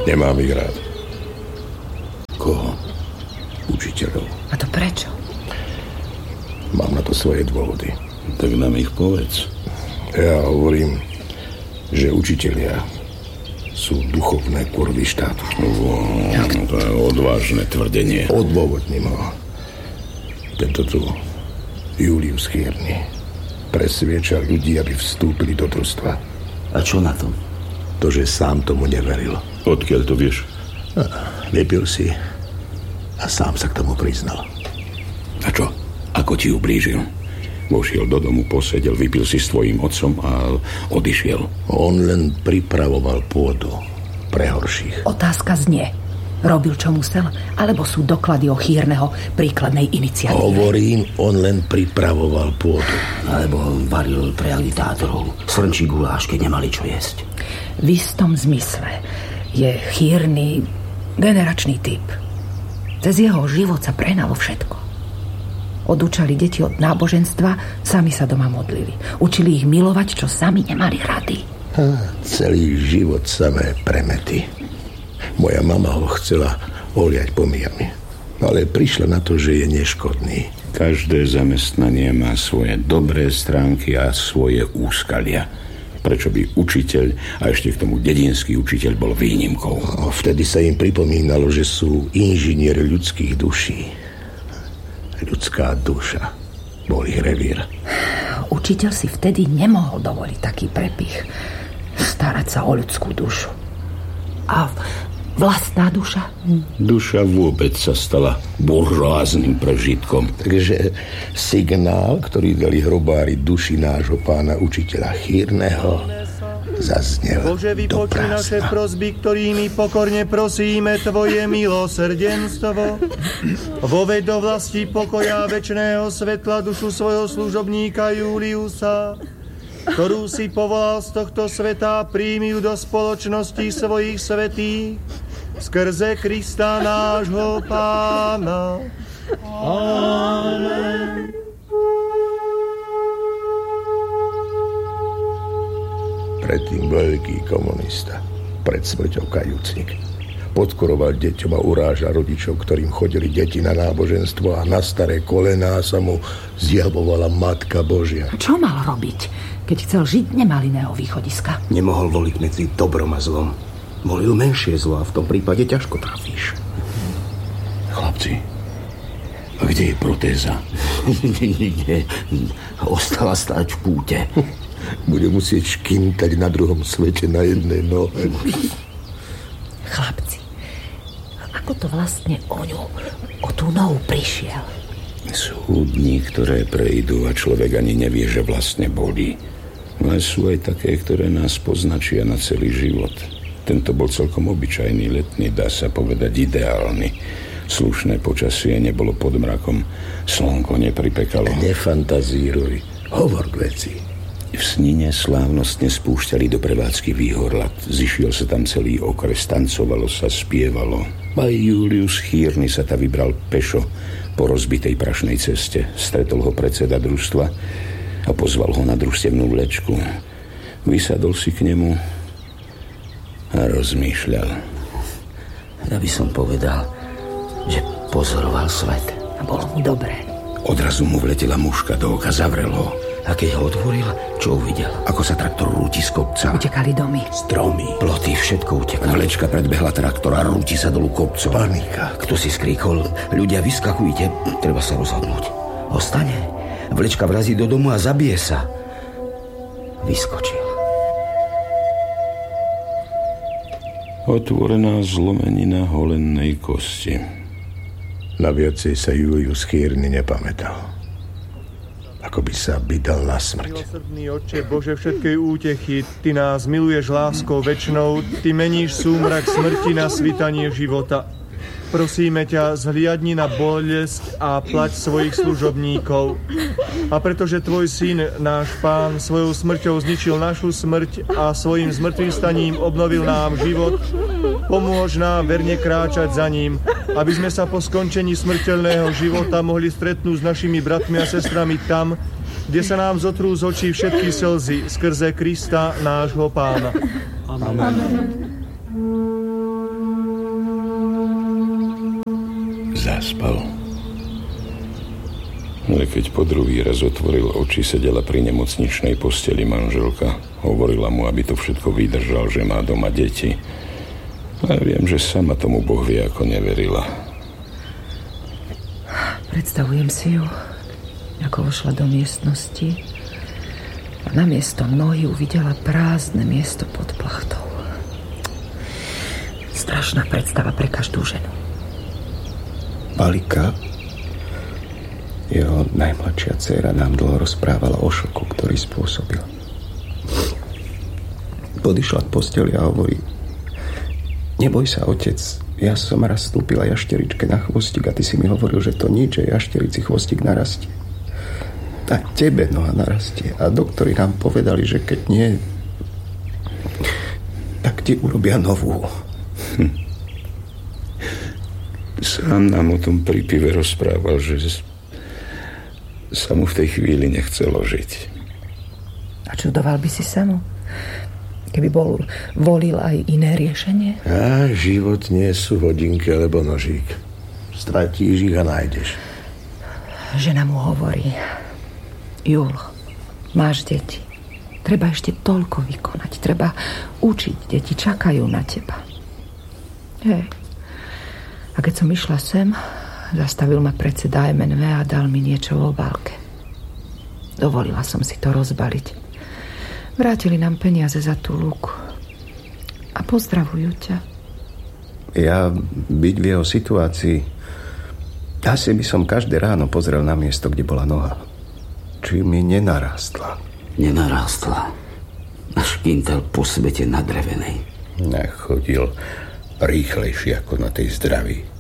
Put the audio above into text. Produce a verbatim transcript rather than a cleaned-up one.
Nemám ich rád. Koho? Učiteľov. A to prečo? Mám na to svoje dôvody. Tak nám ich povedz. Ja hovorím, že učitelia sú duchovné kurvy štátu. No, to je odvážne tvrdenie. Odôvodním ho. Tento tu, Julius Chýrny, presvieča ľudí, aby vstúpili do družstva. A čo na tom? To, že sám tomu neveril. Odkiaľ to vieš? Vypil si a sám sa k tomu priznal. A čo? Ako ti ublížil? Vošiel do domu, posedel, vypil si s tvojím otcom a odišiel. On len pripravoval pôdu pre horších. Otázka znie. Robil, čo musel? Alebo sú doklady o Chýrneho príkladnej iniciatíve? Hovorím, on len pripravoval pôdu. Alebo varil pre agitátorov. Srnčí guláš, keď nemali čo jesť. V istom zmysle je Chýrny generačný typ. Cez jeho život sa prehnalo všetko. Odúčali deti od náboženstva, sami sa doma modlili. Učili ich milovať, čo sami nemali rady. Ha, celý život samé premety. Moja mama ho chcela oliať pomijami, ale prišla na to, že je neškodný. Každé zamestnanie má svoje dobré stránky a svoje úskalia. Prečo by učiteľ a ešte k tomu dedinský učiteľ bol výnimkou? A vtedy sa im pripomínalo, že sú inžinieri ľudských duší. Ľudská duša bol ich revír. Učiteľ si vtedy nemohol dovoliť taký prepich. Starať sa o ľudskú dušu. A vlastná duša? Duša vôbec sa stala buržoáznym prežitkom. Takže signál, ktorý dali hrobári duši nášho pána učiteľa Chýrneho, zaznel Bože, vypočuj naše prosby, ktorými pokorne prosíme Tvoje milosrdenstvo. Voveď do vlasti pokoja večného svetla dušu svojho služobníka Juliusa, ktorú si povolal z tohto sveta, príjmi ju do spoločnosti svojich svätých skrze Krista nášho pána. Amen. Predtým veľký komunista, pred smrťou kajúcnik. Podkoroval deťom a urážal rodičov, ktorým chodili deti na náboženstvo, a na staré kolená sa mu zjavovala Matka Božia. A čo mal robiť, keď chcel žiť, nemal iného východiska? Nemohol voliť medzi dobrom a zlom. Volil menšie zlo a v tom prípade ťažko trafíš. Chlapci, a kde je protéza? Nie, ostala stáť v kúte. Bude musieť škintať na druhom svete na jednej nohe. Chlapci, ako to vlastne o ňu, o tú nohu prišiel? Sú dni, ktoré prejdú a človek ani nevie, že vlastne bolí. Ale sú aj také, ktoré nás poznačia na celý život. Tento bol celkom obyčajný letný, dá sa povedať ideálny. Slušné počasie, nebolo pod mrakom, slnko nepripekalo. Nefantazíruj, hovor k veci. V snine slávnostne spúšťali do prevádzky výhorlat. Zišiel sa tam celý okres, tancovalo sa, spievalo. Aj Julius Chýrny sa ta vybral pešo po rozbitej prašnej ceste. Stretol ho predseda družstva a pozval ho na družstevnú vlečku. Vysadol si k nemu a rozmýšľal. Ja by som povedal, že pozoroval svet. A bolo mu dobré. Odrazu mu vletela muška do oka, zavrel ho. A keď ho otvoril, čo uvidel? Ako sa traktor rúti z kopca. Utekali domy. Stromy, ploty, všetko utekalo. Vlečka predbehla traktora, rúti sa dolu kopcom. Panika. Kto si skríkol? Ľudia, vyskakujte, treba sa rozhodnúť. Ostane. Vlečka vrazí do domu a zabije sa. Vyskočil. Otvorená zlomenina holennej kosti. Na viacej sa Julius Chýrny nepamätal. Ako by sa bydal na smrť. Milosrdný Otče Bože všetkej útechy, Ty nás miluješ láskou večnou, Ty meníš súmrak smrti na svitanie života. Prosíme ťa, zhliadni na bolesť a plať svojich služobníkov. A pretože Tvoj syn, náš Pán, svojou smrťou zničil našu smrť a svojim zmŕtvychvstaním obnovil nám život, pomôž nám verne kráčať za ním, aby sme sa po skončení smrteľného života mohli stretnúť s našimi bratmi a sestrami tam, kde sa nám zotrú z očí všetky slzy, skrze Krista, nášho Pána. Amen. Amen. keď po druhý raz otvoril oči, sedela pri nemocničnej posteli manželka. Hovorila mu, aby to všetko vydržal, že má doma deti. Ale viem, že sama tomu Boh vie, ako neverila. Predstavujem si ju, ako vošla do miestnosti a namiesto nohy uvidela prázdne miesto pod plachtou. Strašná predstava pre každú ženu. Balika, jeho najmladšia dcéra, nám dlho rozprávala o šoku, ktorý spôsobil. Podišla k posteli a hovorí: neboj sa, otec, ja som raz stúpila jašteričke na chvostík a ty si mi hovoril, že to nič, že jašterici chvostík narastie. Tak tebe noha narastie. A doktori nám povedali, že keď nie, tak ti urobia novú. Hm. Sám nám o tom pri pive rozprával, že sa mu v tej chvíli nechcelo žiť. A čudoval by si sa mu, keby bol volil aj iné riešenie? A život nie sú hodinky alebo nožík. Stratíš ich a nájdeš. Žena mu hovorí: Jul, máš deti. Treba ešte toľko vykonať. Treba učiť. Deti čakajú na teba. Hej. A keď som išla sem, zastavil ma predseda em en vé a dal mi niečo v obálke. Dovolila som si to rozbaliť. Vrátili nám peniaze za tú lúku. A pozdravujú ťa. Ja byť v jeho situácii, asi by som každé ráno pozrel na miesto, kde bola noha. Či mi nenarástla. Nenarástla. Až kintel po svete nadrevenej. Nechodil rýchlejšie ako na tej zdraví.